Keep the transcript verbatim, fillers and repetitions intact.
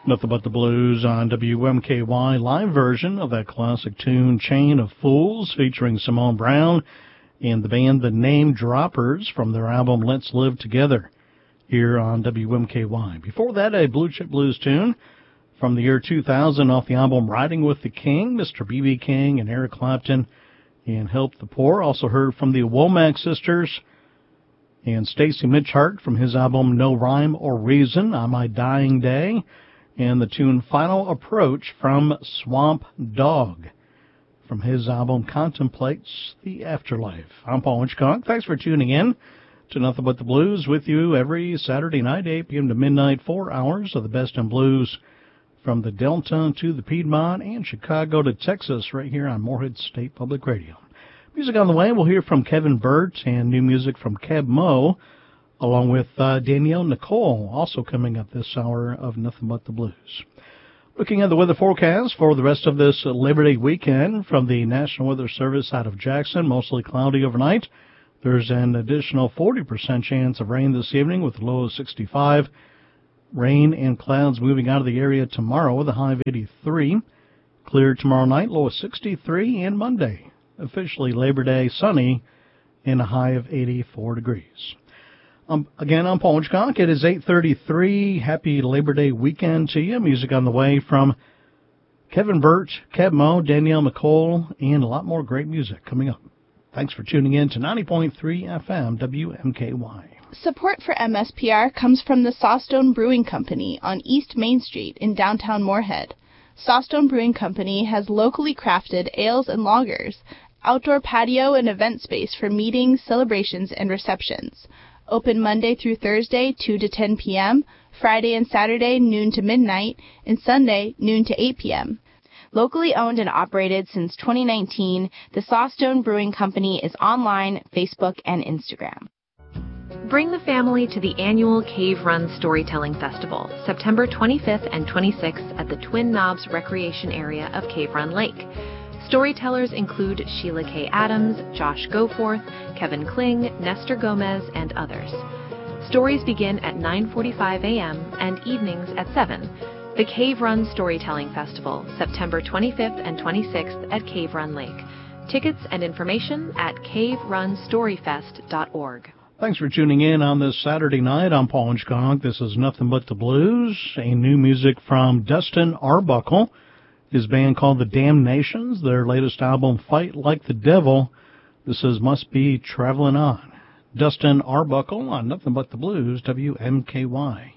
Nothing But the Blues on W M K Y, live version of that classic tune, Chain of Fools, featuring Simone Brown and the band The Name Droppers from their album Let's Live Together here on W M K Y. Before that, a Blue Chip Blues tune from the year two thousand off the album Riding with the King, Mister B B King and Eric Clapton and Help the Poor. Also heard from the Womack Sisters and Stacy Mitchart from his album No Rhyme or Reason on My Dying Day, and the tune Final Approach from Swamp Dog from his album Contemplates the Afterlife. I'm Paul Hitchcock. Thanks for tuning in to Nothing But the Blues, with you every Saturday night, eight p.m. to midnight, four hours of the best in blues from the Delta to the Piedmont and Chicago to Texas, right here on Morehead State Public Radio. Music on the way, we'll hear from Kevin Burt and new music from Keb Mo, along with uh, Danielle Nicole, also coming up this hour of Nothing But the Blues. Looking at the weather forecast for the rest of this Labor Day weekend from the National Weather Service out of Jackson, mostly cloudy overnight. There's an additional forty percent chance of rain this evening with a low of sixty-five. Rain and clouds moving out of the area tomorrow with a high of eighty-three. Clear tomorrow night, low of sixty-three, and Monday, officially Labor Day, sunny and a high of eighty-four degrees. Um, again, I'm Paul Hitchcock. It is eight thirty-three. Happy Labor Day weekend to you. Music on the way from Kevin Burt, Keb Mo, Danielle Nicole, and a lot more great music coming up. Thanks for tuning in to ninety point three F M W M K Y. Support for M S P R comes from the Sawstone Brewing Company on East Main Street in downtown Morehead. Sawstone Brewing Company has locally crafted ales and lagers, outdoor patio and event space for meetings, celebrations, and receptions. Open Monday through Thursday, two to ten p.m., Friday and Saturday, noon to midnight, and Sunday, noon to eight p.m. Locally owned and operated since twenty nineteen, the Sawstone Brewing Company is online, Facebook, and Instagram. Bring the family to the annual Cave Run Storytelling Festival, September twenty-fifth and twenty-sixth at the Twin Knobs Recreation Area of Cave Run Lake. Storytellers include Sheila K. Adams, Josh Goforth, Kevin Kling, Nestor Gomez, and others. Stories begin at nine forty-five a.m. and evenings at seven. The Cave Run Storytelling Festival, September twenty-fifth and twenty-sixth at Cave Run Lake. Tickets and information at cave run story fest dot org. Thanks for tuning in on this Saturday night. I'm Paul Hitchcock. This is Nothing But the Blues, a new music from Dustin Arbuckle, his band called The Damnations, their latest album, Fight Like the Devil. This is Must Be Traveling On. Dustin Arbuckle on Nothing But the Blues, W M K Y.